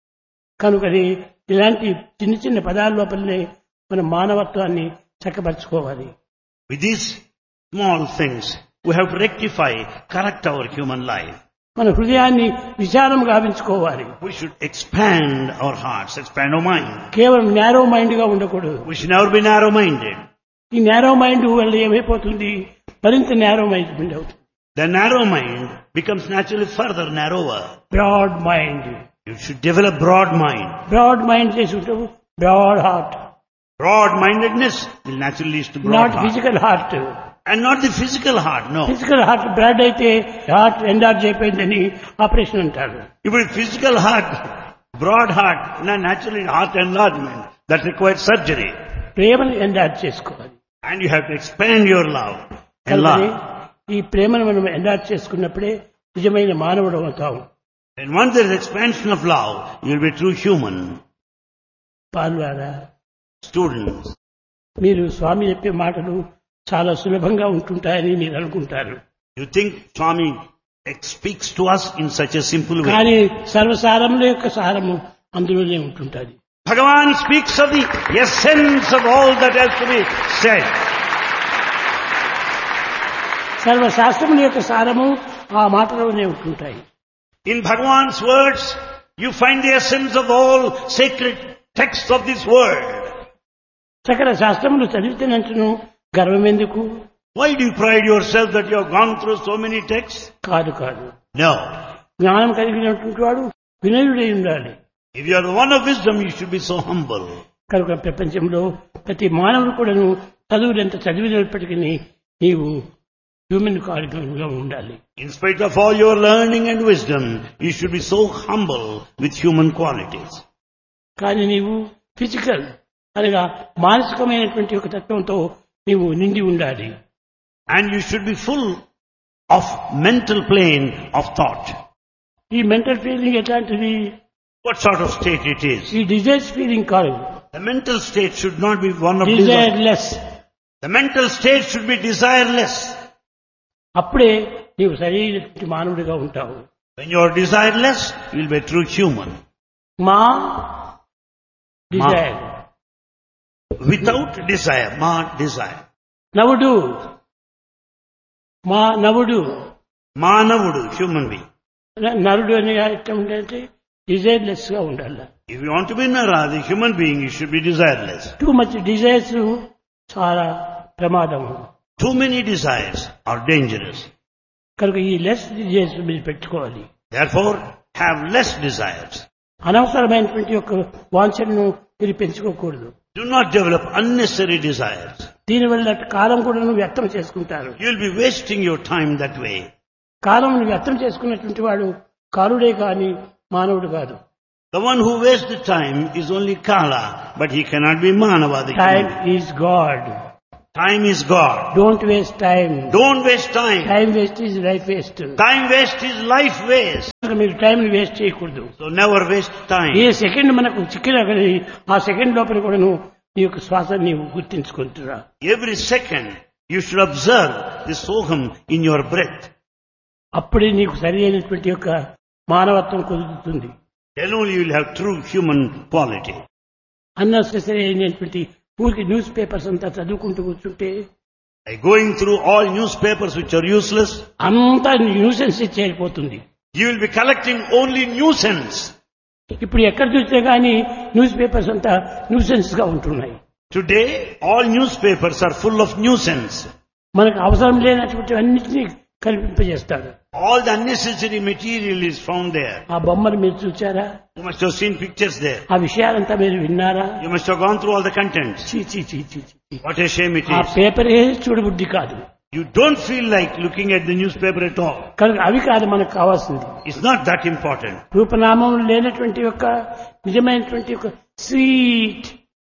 కనుకని ఇలాంటి చిన్న చిన్న పదాల లోపలనే మన మానవత్వాన్ని చక్కపరచుకోవాలి. With these small things, we have to rectify, correct our human life. మన హృదయాన్ని విశాలంగా గావించుకోవాలి. We should expand our hearts, expand our mind. కేవలం నేరో మైండ్ గా ఉండకూడదు. We should never be narrow-minded. ఈ నేరో మైండ్ వల్ల ఏమైపోతుంది, మరింత నేరో మైండ్ అవుతుంది. The narrow mind becomes naturally further narrower. Broad mind. You should develop broad mind. Broad mind చేసుకుంటావు broad heart. Broad-mindedness will naturally lead to broad not heart. Physical heart. And not the physical heart, no. Physical heart broad అయితే heart ఎండార్జ్ అయిపోయిందని operation అంటారు. If it's physical heart, broad heart, naturally heart enlargement, that requires surgery. ప్రేమను ఎండార్జ్ చేసుకోవాలి. And you have to expand your love. కనుకనే Enlarge. ఈ ప్రేమను మనం ఎండార్జ్ చేసుకున్నప్పుడే నిజమైన మానవుడు అవుతాం. And once there is expansion of love, you will be true human. పాల్వారా, Students, మీరు స్వామి చెప్పే మాటలు చాలా సులభంగా ఉంటుంటాయని మీరు అనుకుంటారు. you think Swami speaks to us in such a simple way. కానీ సర్వసారముల యొక్క సారము అందులోనే ఉంటుంటుంది. Bhagavan speaks of the essence of all that has to be said. సర్వశాస్త్రముల యొక్క సారము ఆ మాటలోనే ఉంటుంటాయి. In Bhagavan's words, you find the essence of all sacred texts of this world. సకల శాస్త్రములు చదివితేనంటును గర్వం ఎందుకు? Why do you pride yourself that you have gone through so many texts? కాదు కాదు. No. జ్ఞానం కలిగినటువంటి వాడు వినయుడై ఉండాలి. If you are the one of wisdom, you should be so humble. కనుక ప్రపంచంలో ప్రతి మానవుడు కూడాను చదువులంత చదివినప్పటికీ నీవు హ్యూమన్ కార్యంగా ఉండాలి. In spite of all your learning and wisdom, you should be so humble with human qualities. కానీ నీవు ఫిజికల్ అనగా మానసికమైనటువంటి ఒక తత్వంతో నీవు నిండి ఉండాలి. And you should be full of mental plane of thought. ఈ mental feeling ఎట్లాంటిది? What sort of state it is? ఈ డిజైర్స్ ఫీలింగ్ కాదు. The mental state should not be one of desire. Desireless. The mental state should be desireless. అప్పుడే నీవు సరైనటువంటి మానవుడిగా ఉంటావు. When you are desireless, you will be a true human. మా Dzire. Without desire, ma desire. నవుడు. మా నవుడు. Manavudu, human being. నరుడు అని అంటే డిజైర్లెస్ గా ఉండాలి. If you want to be Nara, the human being, you should be desireless. Too much desires చాలా ప్రమాదం. Too many desires are dangerous. కనుక ఈ లెస్ డిజైర్స్ మీరు పెట్టుకోవాలి. Therefore, have less desires. అనవసరమైనటువంటి యొక్క వాంఛను మీరు పెంచుకోకూడదు. Do not develop unnecessary desires. దీనివల్ల కాలం కూడా వ్యర్థం చేసుకుంటారు. You will be wasting your time that way. కాలం వ్యర్థం చేసుకున్నటువంటి వాడు కారుడే కాని మానవుడు కాదు. The one who wastes the time is only Kala, but he cannot be Manava. The time human being. Is God. Time is God. Don't waste time. Don't waste time. Time waste is life waste. Time waste is life waste. మీరు time waste చేయకూడదు. So never waste time. ఏ second మనకు చిక్కినా కానీ ఆ second లోపల కూడా నీ యొక్క శ్వాస నీవు గుర్తించుకుంటున్నా. Every second you should observe the soham in your breath. అప్పుడే నీకు సరి అయినటువంటి యొక్క మానవత్వం కుదురుతుంది. Then only you will have true human quality. Unnecessary అయినటువంటి ఊరికి న్యూస్ పేపర్స్ అంతా చదువుకుంటూ కూర్చుంటే By going through all newspapers which are useless, అంతా nuisance చేరిపోతుంది. you will be collecting only nuisance. ఇప్పుడు ఎక్కడ చూసినా కానీ న్యూస్ పేపర్స్ అంతా న్యూసెన్స్ గా ఉంటున్నాయి. Today, all newspapers are full of nuisance. మనకు అవసరం లేనటువంటి అన్నిటినీ కల్పింపజేస్తాడు. All the unnecessary material is found there. ఆ బొమ్మలు మీరు చూచారా? You must have seen pictures there. ఆ విషయాలంతా మీరు విన్నారా? You must have gone through all the contents. చీ చీ చీ చీ చీ. What a shame it ఆ is. పేపరే చూడబుద్ధి కాదు. You don't feel like looking at the newspaper at all. కనుక అవి కాదు మనకు కావాల్సింది. It's not that important. రూపనామం లేనటువంటి యొక్క నిజమైనటువంటి యొక్క స్వీట్,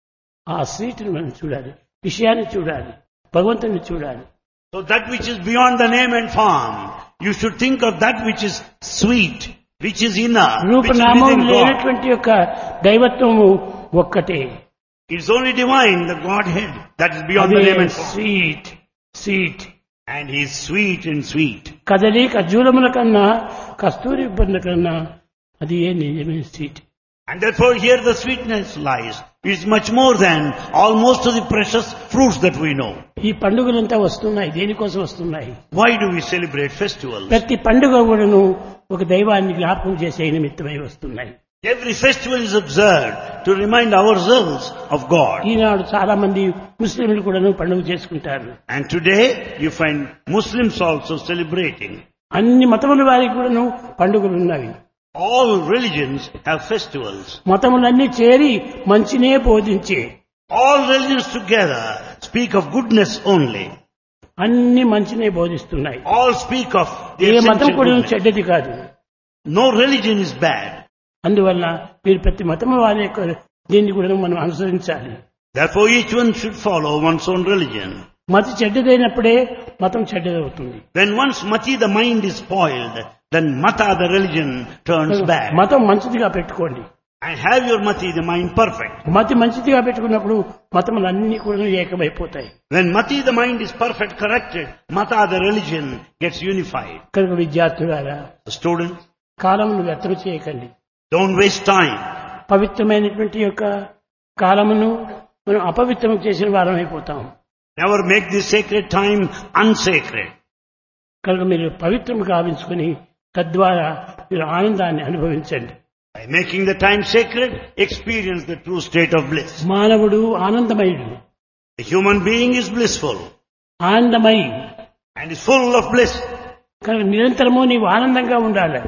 ఆ స్వీట్ మనం చూడాలి, విషయాన్ని చూడాలి, భగవంతుని చూడాలి. So that which is beyond the name and form, you should think of that which is sweet, which is inner, which is రూపనామం within God. లేనటువంటి యొక్క దైవత్వము ఒక్కటే. It's only divine, the Godhead, that is beyond the name and form. Sweet sweet. And He is sweet and sweet. కదలి ఖర్జూరముల కన్నా కస్తూరి పండ్ల కన్నా అది ఏ నిజమైన sweet. And therefore here the sweetness lies. It's much more than all most of the precious fruits that we know. ఈ పండుగలంతా వస్తున్నాయి, దేనికోసం వస్తున్నాయి? Why do we celebrate festivals? ప్రతి పండుగ కూడాను ఒక దైవాన్ని జ్ఞాపకం చేసే నిమిత్తమై వస్తున్నాయి. Every festival is observed to remind ourselves of God. ఈనాడు చాలా మంది ముస్లింలు కూడాను పండుగ చేసుకుంటారు. And today you find Muslims also celebrating. అన్ని మతముల వారికి కూడాను పండుగలు ఉన్నవి. All religions have festivals. మతములన్నీ చేరి మంచినే బోధించే. All religions together speak of goodness only. అన్ని మంచినే బోధిస్తున్నాయి. All speak of the ఏ మతం essential కూడా goodness. చెడ్డది కాదు. No religion is bad. అందువల్ల మీరు ప్రతి మతము వారి యొక్క దీన్ని కూడా మనం అనుసరించాలి. Therefore each one should follow one's own religion. మతి చెడ్డదైనప్పుడే మతం చెడ్డదవుతుంది. When once mati, the mind is spoiled, then mata, the religion, turns bad. మతం మంచిదిగా పెట్టుకోండి. And have your mati, the mind, perfect. మతి మంచిదిగా పెట్టుకున్నప్పుడు మతములన్నీ కూడా ఏకమైపోతాయి. When mati, the mind, is perfect, corrected, mata, the religion, gets unified. కనుక విద్యార్థులారా, The students, కాలమును వ్యర్థం చేయకండి. don't waste time. పవిత్రమైనటువంటి యొక్క కాలమును మనం అపవిత్రం చేసిన వారం అయిపోతాం. Never make this sacred time unsacred. కనుక మీరు పవిత్రం గావించుకుని తద్వారా మీరు ఆనందాన్ని అనుభవించండి. By making the time sacred, experience the true state of bliss. మానవుడు ఆనందమయుడు. The human being is blissful ఆనందమయి. and is full of bliss. కనుక నిరంతరము నీవు ఆనందంగా ఉండాలి.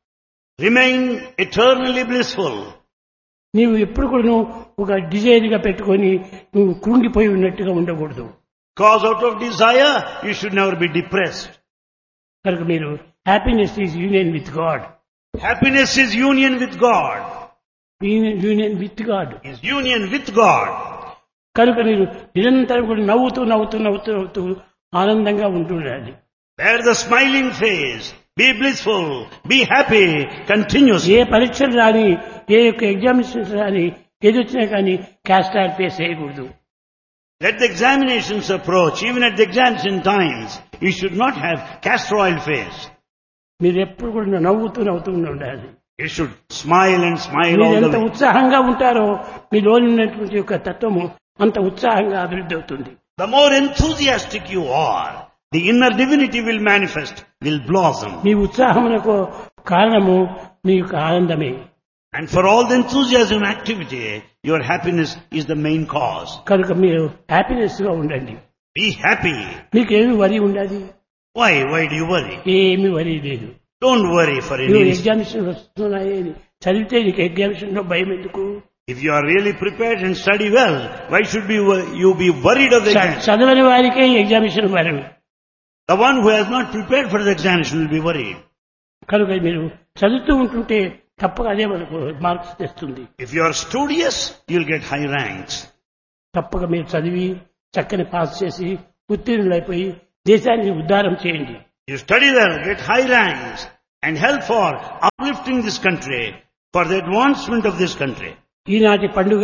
Remain eternally blissful. నీవు ఎప్పుడు కూడా ఒక డిజైర్ గా పెట్టుకొని నువ్వు కృంగిపోయి ఉన్నట్టుగా ఉండకూడదు. Because out of desire, you should never be depressed. కనుక మీరు happiness is union with God. Happiness is union with God. Union with God. Is union with God. కనుక మీరు నిరంతరం కూడా నవ్వుతూ నవ్వుతూ నవ్వుతూ నవ్వుతూ ఆనందంగా ఉంటుండాలి. Bear the smiling face. Be blissful. Be happy continuously. ఏ పరీక్షలు రాని, ఏ యొక్క ఎగ్జామినేషన్స్ రాని, ఏది వచ్చినా కానీ క్యాస్ట్ అవుట్ ఫేస్ చేయకూడదు. Let the examinations approach. Even at the examination times, you should not have castor oil face. మీరు ఎప్పుడు కూడా నవ్వుతూ నవ్వుతూ ఉండాలి. You should smile and smile మీరు all the ఎంత way. ఉత్సాహంగా ఉంటారో మీలోని ఉన్నటువంటి యొక్క తత్వము అంత ఉత్సాహంగా అభివృద్ధి అవుతుంది. The more enthusiastic you are, the inner divinity will manifest, will blossom. మీ ఉత్సాహమునకు కారణము మీ యొక్క ఆనందమే. And for all the enthusiasm activity, your happiness is the main cause. కనుక మీరు హ్యాపీనెస్ గా ఉండండి. Be happy. మీకు ఏమి వరి ఉండదు. Why? Why do you worry? ఏమి వరి లేదు. Don't worry for any నువ్వు reason. ఎగ్జామినేషన్ వస్తున్నాయి చదివితే నీకు ఎగ్జామినేషన్ లో భయం ఎందుకు? If you are really prepared and study well, why should you be worried of the exam? చదవని వారికే ఎగ్జామినేషన్ భయం. The one who has not prepared for the examination will be worried. కనుక మీరు చదువుతూ ఉంటుంటే తప్పక అదే మనకు మార్క్స్ తెస్తుంది. If you are studious, you'll get high ranks. తప్పక మీరు చదివి చక్కని పాస్ చేసి ఉత్తీర్ణులైపోయి దేశాన్ని ఉద్ధారం చేయండి. You study well, get high ranks, and help for uplifting this country, for the advancement of this country. ఈనాటి పండుగ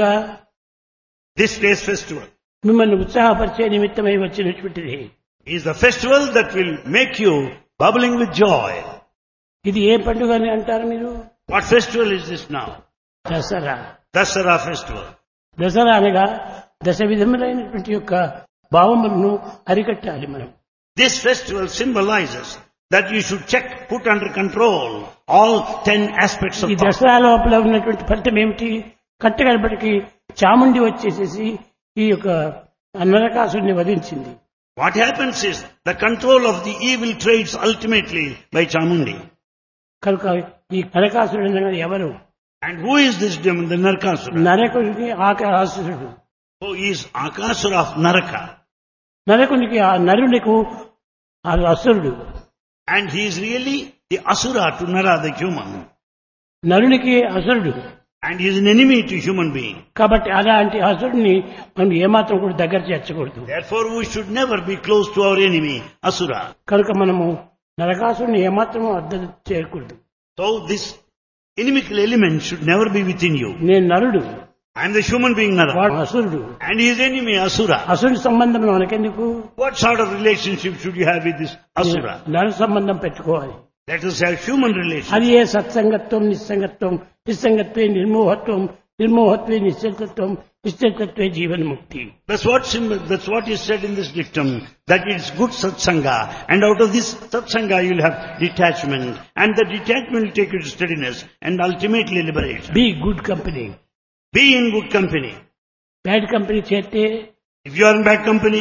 This day's festival మిమ్మల్ని ఉత్సాహపరిచే నిమిత్తమై వచ్చినటువంటిది. is the festival that will make you bubbling with joy. ఇది ఏ పండుగ అని అంటారు మీరు? What festival is this now? Dasara. Dasara festival. Dasara అనగా దశ విధములైనటువంటి యొక్క భావములను అరికట్టాలి మనం. This festival symbolizes that you should check, put under control all 10 aspects of ఈ thought. దసరా లోపల ఉన్నటువంటి ఫలితం ఏమిటి? కట్టగడపటికి చాముండి వచ్చేసేసి ఈ యొక్క నరకాసుడిని వధించింది. What happens is the control of the evil trades ultimately by Chamundi. కనుక ఈ నరకాసుడు అనగా ఎవరు? And who is this demon, the Narakasura? నరకుడికి ఆకాసురుడు. Who is Akasura of Naraka? నరకునికి ఆ నరునికి ఆ అసురుడు. And he is really the Asura to Nara, the human. నరునికి అసురుడు. And he is an enemy to human being. కాబట్టి అలాంటి అసురుడిని మనం ఏమాత్రం కూడా దగ్గర చేర్చకూడదు. Therefore we should never be close to our enemy, Asura. కనుక మనము నరకాసురుని ఏమాత్రం అర్థం చేయకూడదు. So this inimical element should never be within you. నేను నరుడు, I am the human being Nara. వాడు అసురుడు. And his enemy Asura. అసురుడి సంబంధం మనకెందుకు? What sort of relationship should you have with this Asura? నర సంబంధం పెట్టుకోవాలి. Let us have human relations. అది ఏ సత్సంగత్వం, నిస్సంగత్వం, నిస్సంగత్వే నిర్మోహత్వం, నిర్మోహత్వే నిశ్చలతత్వం, నిశ్చలతత్వే జీవన్ముక్తి. That's what is said in this dictum, that it's good satsanga, and out of this satsanga you'll have detachment, and the detachment will take you to steadiness, and ultimately liberation. Be good company. Be in good company. Bad company చేస్తే If you are in bad company,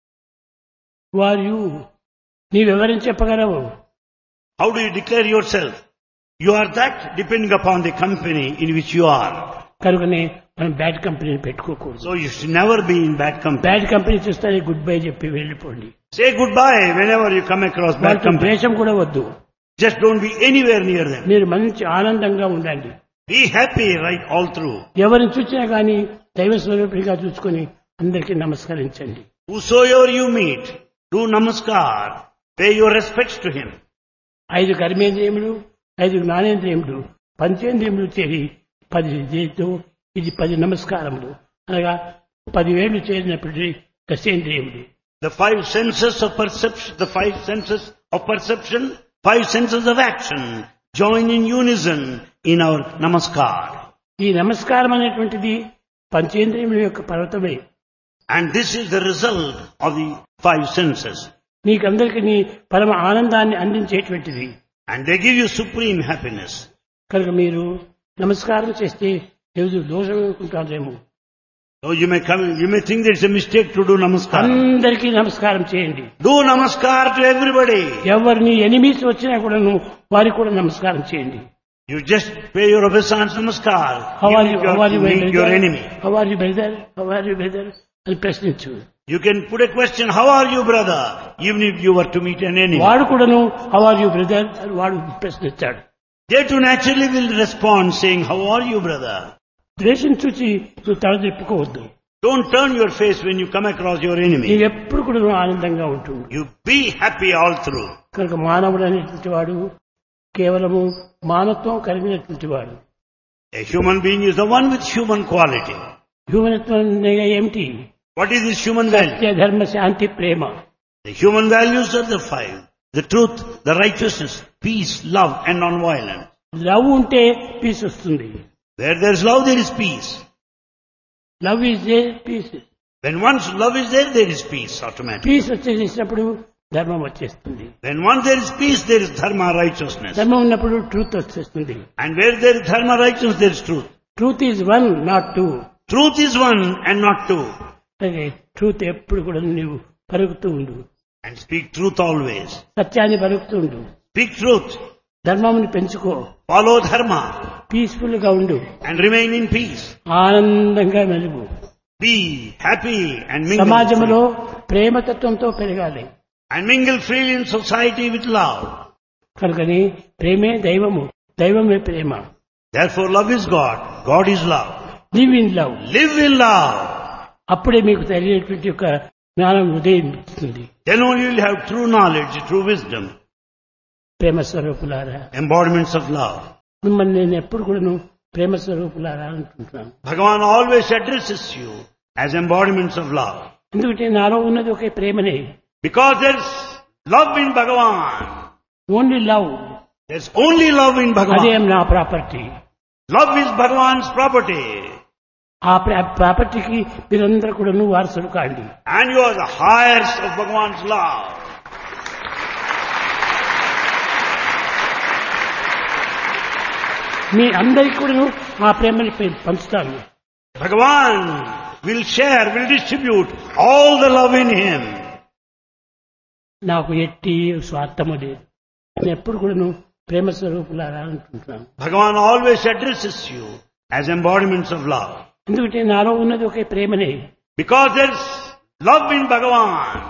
వారు నీవెవరని చెప్పగలవు? how do you declare yourself? You are that depending upon the company in which you are. కనుకనే మనం bad కంపెనీని పెట్టుకోకూడదు. So you should never be in bad company. Bad company చూస్తే good bye చెప్పి వెళ్ళిపోండి. Say goodbye whenever you come across bad వాళ్ళతో company. ద్వేషం కూడా వద్దు. Just don't be anywhere near them. మీరు మంచి ఆనందంగా ఉండండి. Be happy right all through. ఎవరిని చూసినా కానీ దైవ స్వరూపిగా చూసుకొని అందరికీ నమస్కరించండి. Whosoever you meet, do namaskar. Pay your respects to him. 5 కర్మేంద్రియములు, 5 జ్ఞానేంద్రియములు, పంచేంద్రియములు చేరి 10 చేతితో ఇది 10 నమస్కారములు అనగా 10 వేళ్లు చేరినప్పటి దశేంద్రియములు. The 5 senses of perception, the 5 senses of perception, 5 senses of action join in unison in our namaskar. ఈ నమస్కారం అనేటువంటిది పంచేంద్రియముల యొక్క పర్వతమే. And this is the result of the 5 senses. నీకందరికీ నీ పరమ ఆనందాన్ని అందించేటువంటిది. And they give you supreme happiness. కనుక మీరు నమస్కారం చేస్తే ఏదో దోషం అనుకుంటారేమో. So you may think that it's a mistake to do namaskar. అందరికీ నమస్కారం చేయండి. Do namaskar to everybody. ఎవరిని ఎనిమిస్ వచ్చినా కూడాను వారికి కూడా నమస్కారం చేయండి. You just pay your obeisance namaskar. How are Even you? if How are you, meet brother? your enemy. How are you, brother? How are you, brother? అని ప్రశ్నించు. You can put a question, how are you brother? Even if you were to meet an enemy. వాడు కూడాను how are you brother అని వాడు ప్రశ్నిస్తాడు. They too naturally will respond saying, how are you brother? ద్వేషం చూసి నువ్వు తల తిప్పుకోవద్దు. Don't turn your face when you come across your enemy. నీవెప్పుడు కూడా ఆనందంగా ఉంటుంది. You be happy all through. కనుక మానవుడు అనేటువంటి వాడు కేవలము మానత్వం కలిగినటువంటి వాడు. A human being is the one with human quality. హ్యూమనత్వం అనగా ఏమిటి? What is this human value? సత్య, ధర్మ, శాంతి, ప్రేమ. The human values are the 5. The truth, the righteousness, peace, love and non-violence. Love ఉంటే పీస్ వస్తుంది. Where there is love, there is peace. Love is there, piece. When once love is there, there is peace automatically. Piece వచ్చేసినప్పుడు ధర్మం వచ్చేస్తుంది. When once there is peace, there is dharma, righteousness. ధర్మం ఉన్నప్పుడు truth వచ్చేస్తుంది. And where there is dharma, righteousness, there is truth. Truth is 1 not 2. Truth is 1 and not 2. అలాగే truth ఎప్పుడు కూడా నీవు పలుకుతూ ఉండు. And speak truth always. సత్యాన్ని పలుకుతూ ఉండు. Speak truth. ధర్మముని పెంచుకో. Follow dharma. పీస్ఫుల్ గా ఉండు. And remain in peace. ఆనందంగా మెలుగు. Be happy and mingle. సమాజంలో ప్రేమతత్వంతో పెరగాలి. And mingle freely in society with love. కనుకని ప్రేమే దైవము, దైవమే ప్రేమ. Therefore love is God. God is love. Live in love. Live in love. అప్పుడే మీకు తెలియనటువంటి యొక్క జ్ఞానం ఉదయిస్తుంది. Then only you will have true knowledge, true wisdom. ప్రేమ స్వరూపులారా, Embodiments of love. మిమ్మల్ని నేను ఎప్పుడు కూడాను ప్రేమ స్వరూపులారా అంటుంటున్నాను. Bhagavan always addresses you as embodiments of love. ఎందుకంటే నాలో ఉన్నది ఒకే ప్రేమనే. Because there's love in Bhagavan. Only love. There's only love in అదే Bhagavan. నా property. Love is Bhagavan's property. ఆ ప్రాపర్టీకి మీరందరూ కూడా వారసులు కాండి. And you are the heirs of Bhagavan's love. మీ అందరికీ కూడా ఆ ప్రేమని పంచుతాను. Bhagavan will share, will distribute all the love in him. నాకు ఎట్టి స్వార్థము లేదు. నేను ఎప్పుడు కూడా ప్రేమ స్వరూపులారా అంటుంటాను. Bhagavan always addresses you as embodiments of love. ఎందుకంటే నాలో ఉన్నది ఒకే ప్రేమనే. Because there's love in Bhagavan.